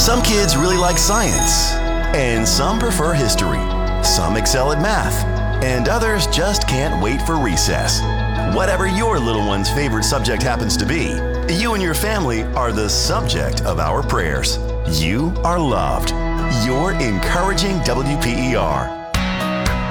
Some kids really like science, and some prefer history. Some excel at math, and others just can't wait for recess. Whatever your little one's favorite subject happens to be, you and your family are the subject of our prayers. You are loved. You're encouraging WPER.